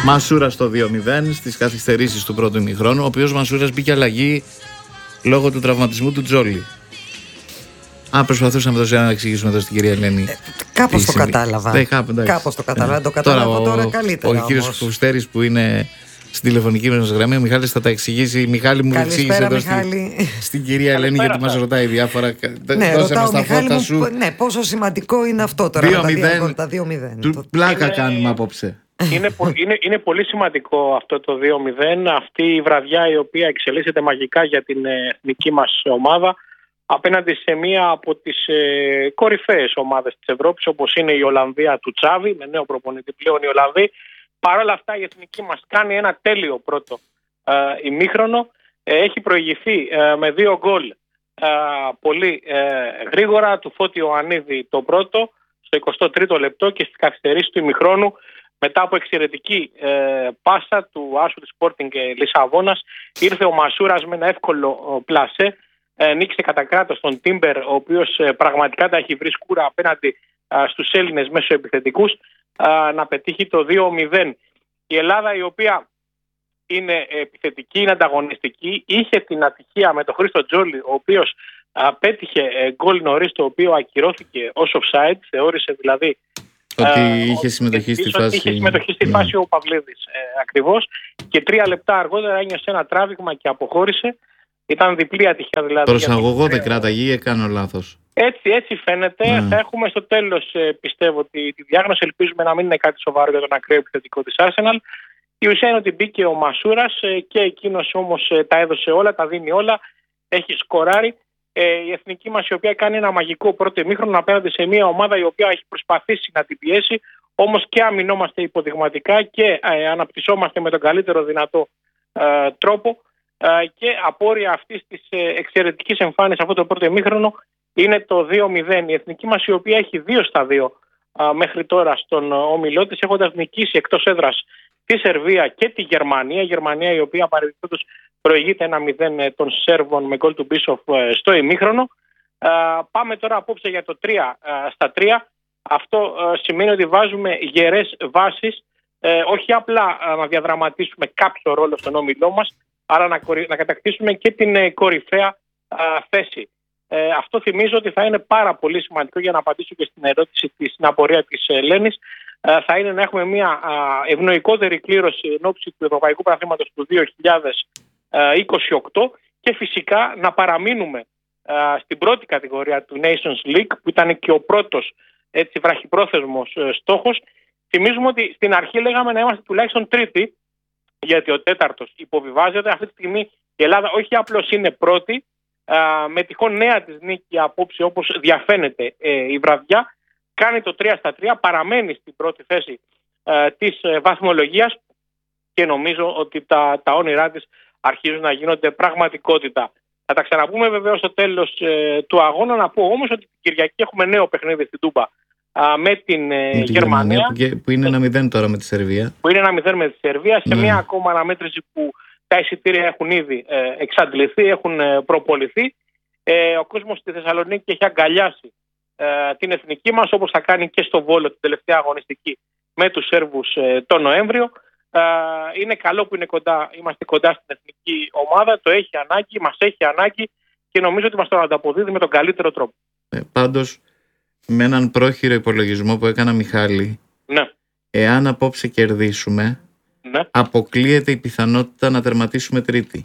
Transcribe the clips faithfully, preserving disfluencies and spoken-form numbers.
Μασούρα στο δύο μηδέν στις καθυστερήσεις του πρώτου ημιχρόνου, ο οποίος Μασούρας μπήκε αλλαγή λόγω του τραυματισμού του Τζόλι. Α, προσπαθούσαμε τόσο να εξηγήσουμε εδώ στην κυρία Ελένη. Ε, κάπως το κατάλαβα. Ναι, κάπου, κάπως το κατάλαβα. Ε, το κατάλαβα τώρα, τώρα καλύτερα. Ο κύριος Φουστέρης που είναι στην τηλεφωνική μας γραμμή, ο Μιχάλης θα τα εξηγήσει. Μιχάλη μου εξήγησε εδώ στη, στην κυρία Ελένη, γιατί μας ρωτάει διάφορα. Ναι, ρωτάω Μιχάλη μου, σου. Ναι, πόσο σημαντικό είναι αυτό τώρα με τα δύο μηδέν. Του πλάκα είναι, κάνουμε απόψε. Είναι, είναι, είναι πολύ σημαντικό αυτό το δύο μηδέν, αυτή η βραδιά η οποία εξελίσσεται μαγικά για την εθνική μας ομάδα απέναντι σε μία από τις ε, κορυφαίες ομάδες της Ευρώπης, όπως είναι η Ολλανδία του Τσάβη, με νέο προπονητή πλέον οι Ολλανδοί. Παρ' όλα αυτά η εθνική μας κάνει ένα τέλειο πρώτο ε, ημίχρονο. Ε, έχει προηγηθεί ε, με δύο γκολ ε, πολύ ε, γρήγορα του Φώτη Ιωαννίδη το πρώτο στο εικοστό τρίτο λεπτό, και στις καθυστερήσεις του ημιχρόνου μετά από εξαιρετική ε, πάσα του άσου της Sporting Λισαβόνας ήρθε ο Μασούρας με ένα εύκολο πλασέ. Ε, νίκησε κατά κράτος τον Τίμπερ, ο οποίος ε, πραγματικά τα έχει βρει σκούρα απέναντι ε, στους Έλληνες μέσω επιθετικούς, ε, να πετύχει το δύο μηδέν. Η Ελλάδα, η οποία είναι επιθετική, είναι ανταγωνιστική, είχε την ατυχία με τον Χρήστο Τζόλι, ο οποίος ε, πέτυχε ε, γκολ νωρίς, το οποίο ακυρώθηκε ως offside, θεώρησε δηλαδή ότι ε, είχε συμμετοχή στη φάση, είχε συμμετοχή στη φάση mm. ο Παυλίδης ε, ακριβώς, και τρία λεπτά αργότερα ένιωσε ένα τράβηγμα και αποχώρησε. Ήταν διπλή ατυχία δηλαδή. Προσαγωγό δεν κράταγε ή έκανα λάθος? Έτσι, έτσι φαίνεται. Mm. Θα έχουμε στο τέλος, πιστεύω, τη, τη διάγνωση. Ελπίζουμε να μην είναι κάτι σοβαρό για τον ακραίο επιθετικό της Arsenal. Η ουσία είναι ότι μπήκε ο Μασούρας και εκείνος όμως τα έδωσε όλα, τα δίνει όλα. Έχει σκοράρει. Η εθνική μας, η οποία κάνει ένα μαγικό πρώτο ημίχρονο απέναντι σε μια ομάδα η οποία έχει προσπαθήσει να την πιέσει, όμως και αμυνόμαστε υποδειγματικά και αναπτυσσόμαστε με τον καλύτερο δυνατό ε, τρόπο. Και απόρρια αυτής της εξαιρετικής εμφάνισης αυτό το πρώτο ημίχρονο είναι το δύο μηδέν. Η εθνική μας, η οποία έχει δύο στα δύο μέχρι τώρα στον όμιλό της, έχοντας νικήσει εκτός έδρας τη Σερβία και τη Γερμανία. Η Γερμανία, η οποία παρεμπιπτόντως προηγείται ένα μηδέν των Σέρβων με γκολ του Μπίσοφ στο ημίχρονο. Πάμε τώρα απόψε για το τρία στα τρία. Αυτό σημαίνει ότι βάζουμε γερές βάσεις, όχι απλά να διαδραματίσουμε κάποιο ρόλο στον όμιλό μας, άρα να, να κατακτήσουμε και την ε, κορυφαία α, θέση. Ε, αυτό θυμίζω ότι θα είναι πάρα πολύ σημαντικό, για να απαντήσω και στην ερώτηση, της, στην απορία της Ελένης. Ε, θα είναι να έχουμε μια α, ευνοϊκότερη κλήρωση εν ώψη του Ευρωπαϊκού Πρωταθλήματος του δύο χιλιάδες είκοσι οκτώ και φυσικά να παραμείνουμε α, στην πρώτη κατηγορία του Nations League, που ήταν και ο πρώτος έτσι, βραχυπρόθεσμος ε, στόχος. Θυμίζουμε ότι στην αρχή λέγαμε να είμαστε τουλάχιστον τρίτη, γιατί ο τέταρτος υποβιβάζεται. Αυτή τη στιγμή η Ελλάδα όχι απλώς είναι πρώτη, α, με τυχόν νέα της νίκη απόψε, όπως διαφαίνεται ε, η βραδιά, κάνει το τρία στα τρία, παραμένει στην πρώτη θέση ε, της ε, βαθμολογίας, και νομίζω ότι τα, τα όνειρά της αρχίζουν να γίνονται πραγματικότητα. Θα τα ξαναπούμε βεβαίως στο τέλος ε, του αγώνα. Να πω όμως ότι την Κυριακή έχουμε νέο παιχνίδι στην Τούμπα με την ε, με τη Γερμανία, Γερμανία που, που είναι ένα μηδέν τώρα με τη Σερβία. Που είναι ένα μηδέν με τη Σερβία, σε ναι. μια ακόμα αναμέτρηση που τα εισιτήρια έχουν ήδη ε, εξαντληθεί, έχουν ε, προποληθεί. Ε, ο κόσμος στη Θεσσαλονίκη έχει αγκαλιάσει ε, την εθνική μας, όπως θα κάνει και στο Βόλο την τελευταία αγωνιστική με τους Σέρβους ε, τον Νοέμβριο. Ε, είναι καλό που είναι κοντά, είμαστε κοντά στην εθνική ομάδα, το έχει ανάγκη, μας έχει ανάγκη, και νομίζω ότι μας το ανταποδίδει με τον καλύτερο τρόπο. Ε, πάντως, με έναν πρόχειρο υπολογισμό που έκανα, Μιχάλη, ναι. εάν απόψε κερδίσουμε, ναι. αποκλείεται η πιθανότητα να τερματίσουμε τρίτη.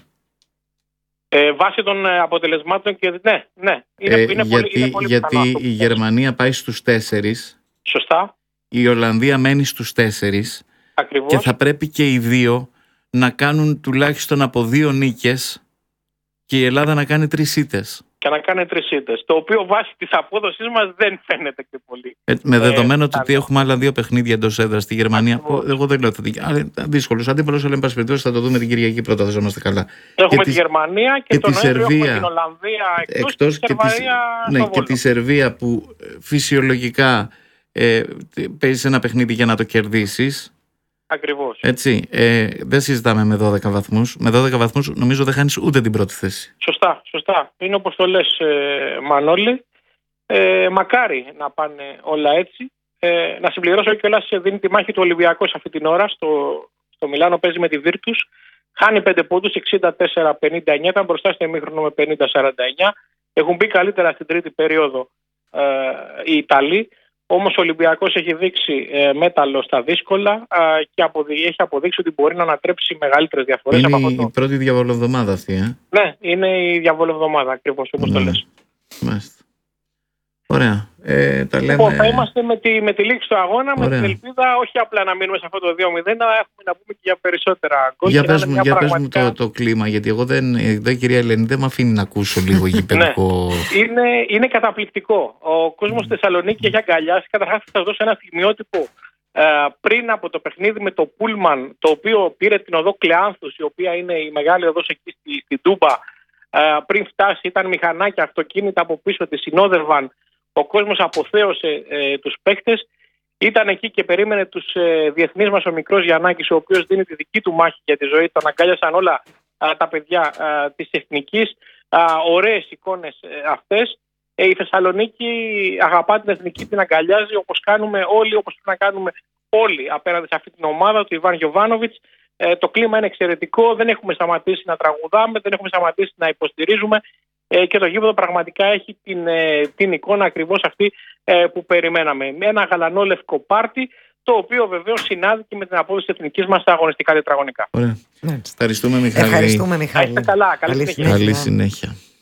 Ε, βάσει των αποτελεσμάτων και ναι, ναι. Είναι, ε, είναι γιατί πολύ, είναι πολύ γιατί η Γερμανία πάει στους τέσσερις. Σωστά. Η Ολλανδία μένει στους τέσσερις. Ακριβώς. Και θα πρέπει και οι δύο να κάνουν τουλάχιστον από δύο νίκες και η Ελλάδα να κάνει τρεις ήττες. Και να κάνει τρεις ήττες. Το οποίο βάσει της απόδοσης μας δεν φαίνεται και πολύ. Ε, με δεδομένο ε, ότι έχουμε άλλα δύο παιχνίδια εντός έδρας στη Γερμανία. Ακριβώς. Εγώ δεν λέω ότι θα δύσκολος αντίπαλος, αλλά εν πάση περιπτώσει θα το δούμε την Κυριακή πρώτα, θα είμαστε καλά. Έχουμε και τη Γερμανία και, και τον Νοέμβριο έχουμε την Ολλανδία εκτός, εκτός και, τη Σερβία ναι, και τη Σερβία, που φυσιολογικά ε, παίζει ένα παιχνίδι για να το κερδίσεις. Ακριβώς. Έτσι, ε, δεν συζητάμε με δώδεκα βαθμούς. Με δώδεκα βαθμούς νομίζω δεν χάνεις ούτε την πρώτη θέση. Σωστά, σωστά. Είναι όπως το λες, ε, Μανώλη. Ε, μακάρι να πάνε όλα έτσι. Ε, να συμπληρώσω κιόλας, δίνει τη μάχη του Ολυμπιακός αυτή την ώρα στο, στο Μιλάνο, παίζει με τη Virtus. Χάνει πέντε πόντους, εξήντα τέσσερα πενήντα εννιά, ήταν μπροστά στο ημίχρονο με πενήντα σαράντα εννιά. Έχουν μπει καλύτερα στην τρίτη περίοδο ε, οι Ιταλοί. Όμως ο Ολυμπιακός έχει δείξει ε, μέταλλο στα δύσκολα ε, και αποδει... έχει αποδείξει ότι μπορεί να ανατρέψει μεγαλύτερες διαφορές. Είναι από η αυτό. πρώτη διαβολοβδομάδα αυτή, ε? Ναι, είναι η διαβολοβδομάδα ακριβώς όπως ναι. το λες. Μάλιστα. Ωραία. Ε, τα λέμε... Λοιπόν, θα είμαστε με τη, με τη λήξη του αγώνα, Ωραία. με την ελπίδα όχι απλά να μείνουμε σε αυτό το δύο μηδέν, αλλά έχουμε να πούμε και για περισσότερα γκολ. Για πες μου, για πραγματικά... πες μου το, το κλίμα, γιατί εγώ δεν, εδώ, κυρία Ελένη, δεν με αφήνει να ακούσω λίγο γηπεδικό. ναι. είναι, είναι καταπληκτικό. Ο κόσμος στη Θεσσαλονίκη έχει αγκαλιάσει. Καταρχάς θα σας δώσω ένα στιγμιότυπο ε, πριν από το παιχνίδι με το Πούλμαν, το οποίο πήρε την οδό Κλεάνθους, η οποία είναι η μεγάλη οδός εκεί στη, στη Τούμπα. Ε, πριν φτάσει ήταν μηχανάκια, αυτοκίνητα από πίσω, τη συνόδευαν. Ο κόσμος αποθέωσε ε, τους παίχτες, ήταν εκεί και περίμενε τους ε, διεθνείς μας, ο μικρός Γιαννάκης, ο οποίος δίνει τη δική του μάχη για τη ζωή. Τον αγκάλιασαν όλα α, τα παιδιά α, της Εθνικής. Α, ωραίες εικόνες ε, αυτές. Ε, η Θεσσαλονίκη αγαπά την Εθνική, την αγκαλιάζει όπως κάνουμε όλοι, όπως πρέπει να κάνουμε όλοι απέναντι σε αυτή την ομάδα του Ιβάν Γιοβάνοβιτς. Ε, το κλίμα είναι εξαιρετικό, δεν έχουμε σταματήσει να τραγουδάμε, δεν έχουμε σταματήσει να υποστηρίζουμε. Και το γήπεδο πραγματικά έχει την, την εικόνα ακριβώς αυτή που περιμέναμε. Με ένα γαλανό λευκό πάρτι, το οποίο βεβαίως συνάδει και με την απόδοση της εθνικής μας στα αγωνιστικά τετραγωνικά. Ωραία. Ναι. Ευχαριστούμε, Μιχάλη. Ευχαριστούμε, Μιχάλη. Είστε καλά. Καλή, Καλή συνέχεια. Καλή συνέχεια.